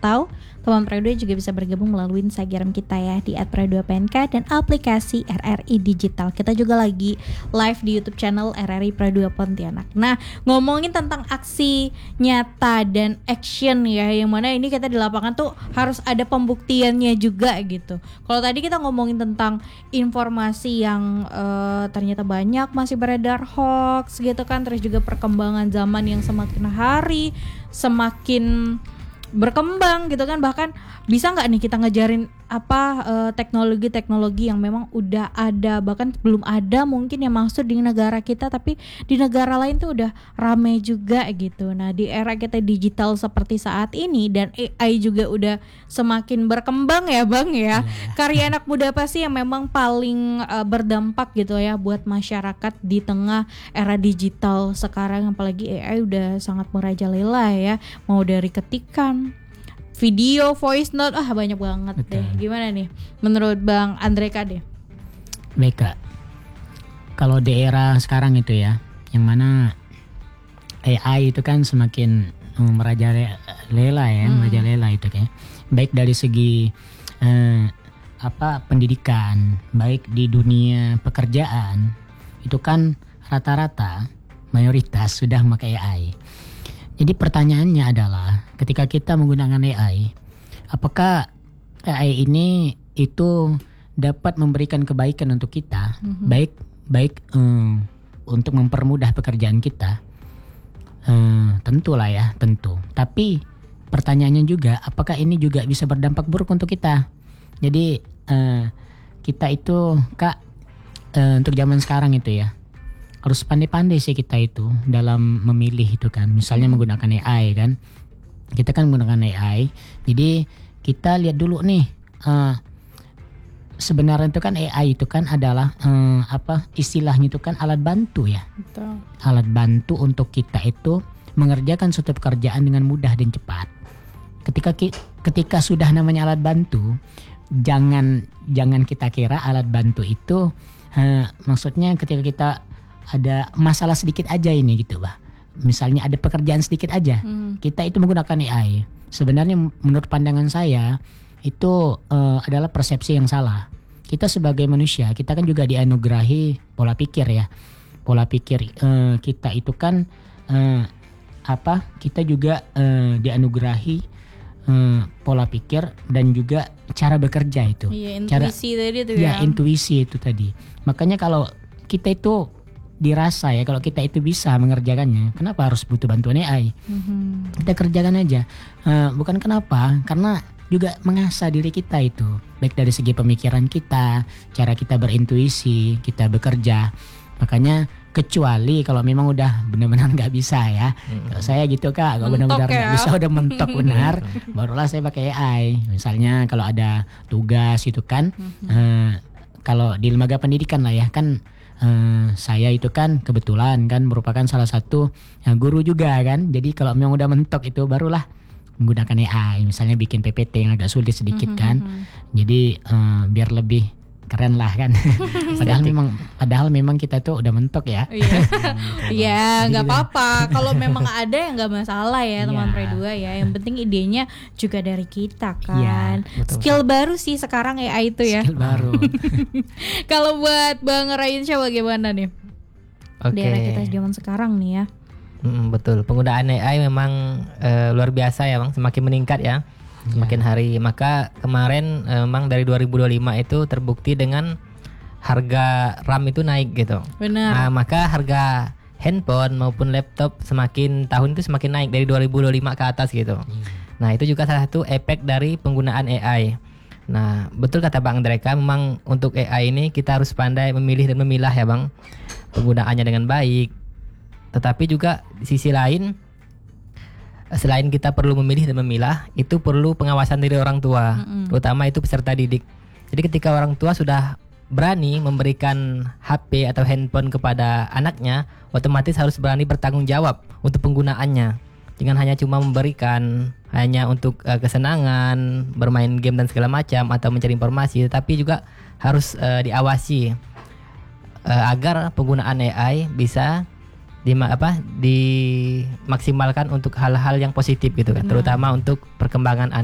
atau teman Pro 2 juga bisa bergabung melalui Instagram kita ya di @pro2pnk dan aplikasi RRI Digital. Kita juga lagi live di YouTube channel RRI Pro 2 Pontianak. Nah, ngomongin tentang aksi nyata dan action ya, yang mana ini kita di lapangan tuh harus ada pembuktiannya juga gitu. Kalau tadi kita ngomongin tentang informasi yang ternyata banyak masih beredar hoax gitu kan, terus juga perkembangan zaman yang semakin hari semakin berkembang gitu kan, bahkan bisa nggak nih kita ngejarin teknologi-teknologi yang memang udah ada, bahkan belum ada mungkin yang masuk di negara kita tapi di negara lain tuh udah rame juga gitu. Nah, di era kita digital seperti saat ini dan AI juga udah semakin berkembang ya Bang ya. Karya anak muda apa sih yang memang paling berdampak gitu ya buat masyarakat di tengah era digital sekarang, apalagi AI udah sangat merajalela ya, mau dari ketikan, video, voice note, banyak banget. Betul. Deh. Gimana nih menurut Bang Andreka deh? Baik Kak, kalau di era sekarang itu ya, yang mana AI itu kan semakin merajalela ya, merajalela itu kan. Baik dari segi pendidikan, baik di dunia pekerjaan, itu kan rata-rata mayoritas sudah memakai AI. Jadi pertanyaannya adalah ketika kita menggunakan AI, apakah AI ini itu dapat memberikan kebaikan untuk kita, baik untuk mempermudah pekerjaan kita, tentulah ya, tentu. Tapi pertanyaannya juga, apakah ini juga bisa berdampak buruk untuk kita? Jadi kita itu Kak, untuk zaman sekarang itu ya, harus pandai-pandai sih kita itu dalam memilih itu kan. Misalnya menggunakan AI kan. Kita kan menggunakan AI. Jadi kita lihat dulu nih. Sebenarnya itu kan AI itu kan adalah istilahnya itu kan alat bantu ya. Betul. Alat bantu untuk kita itu mengerjakan suatu pekerjaan dengan mudah dan cepat. Ketika sudah namanya alat bantu, jangan kita kira alat bantu itu maksudnya ketika kita ada masalah sedikit aja ini gitu bah. Misalnya ada pekerjaan sedikit aja, kita itu menggunakan AI. Sebenarnya menurut pandangan saya itu adalah persepsi yang salah. Kita sebagai manusia, kita kan juga dianugerahi pola pikir ya. Pola pikir kita itu kan kita juga dianugerahi pola pikir dan juga cara bekerja itu. Iya, intuisi tadi itu ya. Ya, intuisi itu tadi. Makanya kalau kita itu dirasa ya, kalau kita itu bisa mengerjakannya, kenapa harus butuh bantuan AI? Kita kerjakan aja. Bukan kenapa, karena juga mengasah diri kita itu, baik dari segi pemikiran kita, cara kita berintuisi, kita bekerja. Makanya kecuali kalau memang udah benar-benar nggak bisa ya, kalau saya gitu Kak, kalau benar-benar nggak bisa, udah mentok benar, barulah saya pakai AI. Misalnya kalau ada tugas itu kan, kalau di lembaga pendidikan lah ya kan. Saya itu kan kebetulan kan merupakan salah satu guru juga kan. Jadi kalau memang udah mentok itu barulah menggunakan AI. Misalnya bikin PPT yang agak sulit sedikit kan. Jadi biar lebih keren lah kan. padahal memang kita tuh udah mentok ya. Iya, nggak apa-apa. Kalau memang ada ya nggak masalah ya teman Pro 2 ya. Yang penting idenya juga dari kita kan. Skill baru sih sekarang AI itu ya. Skill baru. Kalau buat Bang Rainsya bagaimana nih? Di era kita zaman sekarang nih ya. Betul. Penggunaan AI memang luar biasa ya Bang. Semakin meningkat ya. Semakin hari. Maka kemarin memang dari 2025 itu terbukti dengan harga RAM itu naik gitu. Benar. Nah, maka harga handphone maupun laptop semakin tahun itu semakin naik dari 2025 ke atas gitu. Nah, itu juga salah satu efek dari penggunaan AI. Nah, betul kata Bang Andreka, memang untuk AI ini kita harus pandai memilih dan memilah ya Bang. Penggunaannya dengan baik. Tetapi juga di sisi lain, selain kita perlu memilih dan memilah, itu perlu pengawasan dari orang tua, terutama itu peserta didik. Jadi ketika orang tua sudah berani memberikan HP atau handphone kepada anaknya, otomatis harus berani bertanggung jawab untuk penggunaannya. Jangan hanya cuma memberikan hanya untuk kesenangan, bermain game dan segala macam atau mencari informasi, tetapi juga harus diawasi agar penggunaan AI bisa dimaksimalkan untuk hal-hal yang positif gitu kan, terutama untuk perkembangan